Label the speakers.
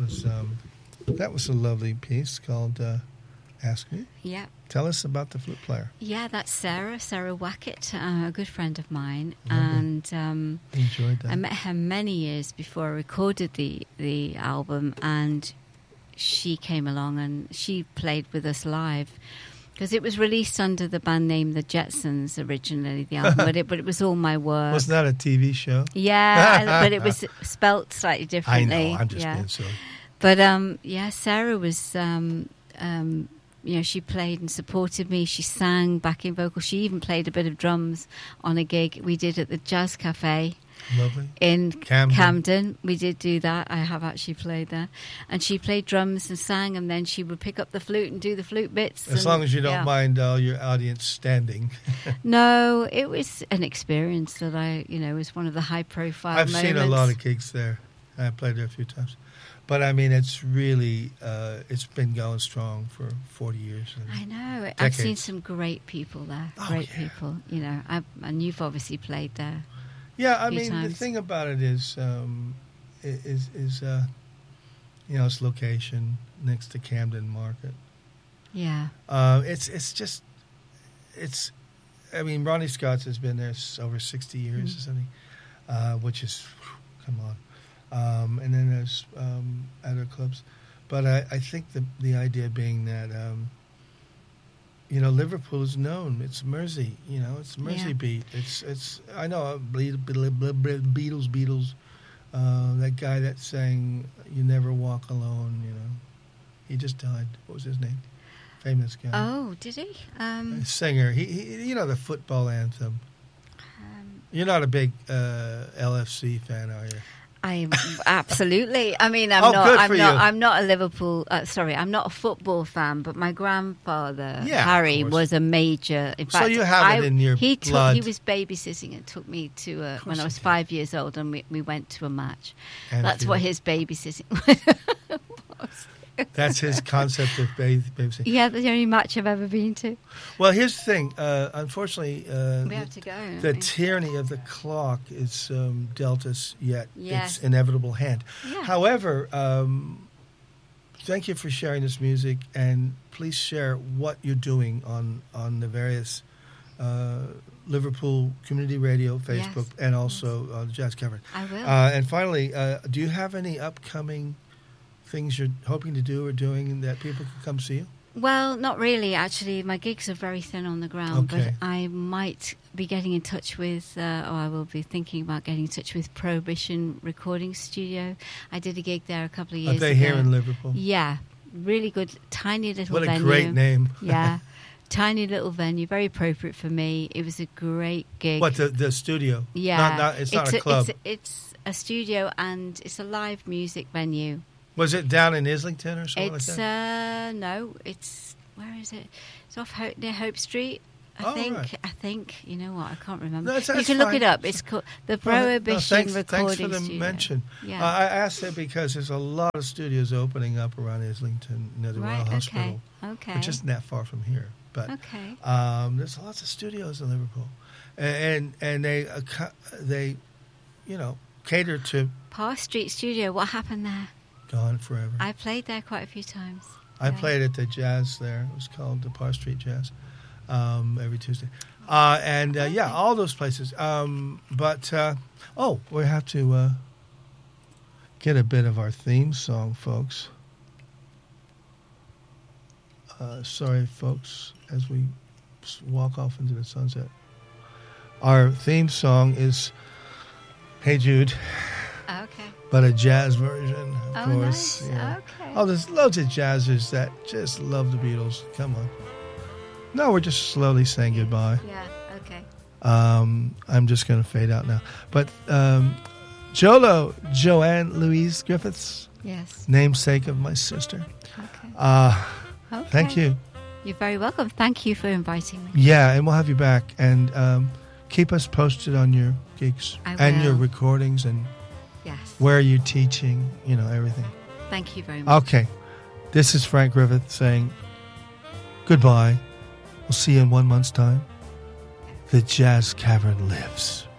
Speaker 1: that was a lovely piece called "Ask Me."
Speaker 2: Yeah.
Speaker 1: Tell us about the flute player.
Speaker 2: Yeah, that's Sarah Wackett, a good friend of mine,
Speaker 1: Lovely.
Speaker 2: and
Speaker 1: Enjoyed that.
Speaker 2: I met her many years before I recorded the album, and she came along and she played with us live. Because it was released under the band name The Jetsons originally, the album, but it was all my work.
Speaker 1: Wasn't that a TV show?
Speaker 2: Yeah, but it was spelt slightly differently.
Speaker 1: I know, I'm just
Speaker 2: yeah.
Speaker 1: being silly.
Speaker 2: But Sarah was, she played and supported me. She sang backing vocals. She even played a bit of drums on a gig we did at the Jazz Cafe.
Speaker 1: Lovely.
Speaker 2: In
Speaker 1: Camden.
Speaker 2: We did do that. I have actually played there. And she played drums and sang, and then she would pick up the flute and do the flute bits.
Speaker 1: As long as you don't mind your audience standing.
Speaker 2: No, it was an experience that was one of the high-profile moments.
Speaker 1: I've seen a lot of gigs there. I played there a few times. But, I mean, it's really, it's been going strong for 40 years.
Speaker 2: I know.
Speaker 1: Decades.
Speaker 2: I've seen some great people there.
Speaker 1: Oh,
Speaker 2: great
Speaker 1: yeah.
Speaker 2: people. And you've obviously played there.
Speaker 1: Yeah, I mean,
Speaker 2: times.
Speaker 1: the thing about it is its location next to Camden Market.
Speaker 2: Yeah.
Speaker 1: I mean, Ronnie Scott's has been there over 60 years, isn't he? Which is, come on. And then there's other clubs. But I think the idea being that, Liverpool is known. It's Mersey, it's Mersey beat. It's. I know Beatles. That guy that sang "You Never Walk Alone." He just died. What was his name? Famous guy.
Speaker 2: Oh, did he?
Speaker 1: Singer. He the football anthem. You're not a big LFC fan, are you?
Speaker 2: I'm absolutely. I mean, I'm not a Liverpool. I'm not a football fan. But my grandfather Harry was a major. In fact,
Speaker 1: so you have it in your blood.
Speaker 2: He was babysitting and took me to when I was 5 years old, and we went to a match. That's what his babysitting was.
Speaker 1: That's his concept of babysitting.
Speaker 2: Yeah, the only match I've ever been to.
Speaker 1: Well, here's the thing. Unfortunately,
Speaker 2: we have to go.
Speaker 1: The tyranny of the clock is dealt us yet
Speaker 2: Yes.
Speaker 1: its inevitable hand.
Speaker 2: Yeah.
Speaker 1: However, thank you for sharing this music, and please share what you're doing on the various Liverpool Community Radio, Facebook, and also the Jazz Cavern.
Speaker 2: I will.
Speaker 1: And finally, do you have any upcoming things you're hoping to do or doing that people can come see you?
Speaker 2: Well, not really, actually. My gigs are very thin on the ground,
Speaker 1: Okay.
Speaker 2: but I might be getting in touch with, or I will be thinking about getting in touch with Prohibition Recording Studio. I did a gig there a couple of years ago.
Speaker 1: Are they here in Liverpool?
Speaker 2: Yeah, really good, tiny little venue.
Speaker 1: What a great name.
Speaker 2: Yeah, tiny little venue, very appropriate for me. It was a great gig.
Speaker 1: What, the studio?
Speaker 2: Yeah.
Speaker 1: It's not a club.
Speaker 2: It's a studio, and it's a live music venue.
Speaker 1: Was it down in Islington or something like that?
Speaker 2: No, it's, where is it? It's off near Hope Street, I think.
Speaker 1: Right.
Speaker 2: I think, you know what, I can't remember.
Speaker 1: No,
Speaker 2: you
Speaker 1: that's
Speaker 2: can look
Speaker 1: fine.
Speaker 2: it up. It's called the Prohibition Recording
Speaker 1: Thanks for the
Speaker 2: Studio.
Speaker 1: mention.
Speaker 2: Yeah.
Speaker 1: I asked that because there's a lot of studios opening up around Islington near the Royal Hospital.
Speaker 2: Okay.
Speaker 1: Which isn't that far from here. But
Speaker 2: okay.
Speaker 1: There's lots of studios in Liverpool. And they cater to...
Speaker 2: Parr Street Studio, what happened there?
Speaker 1: Gone forever.
Speaker 2: I played there quite a few times.
Speaker 1: I played at the Jazz there. It was called the Parr Street Jazz every Tuesday. All those places. We have to get a bit of our theme song, folks. Sorry, folks, as we walk off into the sunset. Our theme song is Hey Jude.
Speaker 2: Okay.
Speaker 1: But a jazz version, of course.
Speaker 2: Nice.
Speaker 1: Yeah.
Speaker 2: Okay.
Speaker 1: Oh, there's loads of jazzers that just love the Beatles. Come on. No, we're just slowly saying goodbye.
Speaker 2: Yeah, okay.
Speaker 1: I'm just going to fade out now. But Joanne Louise Griffiths.
Speaker 2: Yes.
Speaker 1: Namesake of my sister.
Speaker 2: Okay.
Speaker 1: Thank you.
Speaker 2: You're very welcome. Thank you for inviting me.
Speaker 1: Yeah, and we'll have you back. And keep us posted on your gigs.
Speaker 2: I will.
Speaker 1: And your recordings and where you're teaching, everything.
Speaker 2: Thank you very much.
Speaker 1: Okay. This is Frank Griffith saying goodbye. We'll see you in 1 month's time. The Jazz Cavern lives.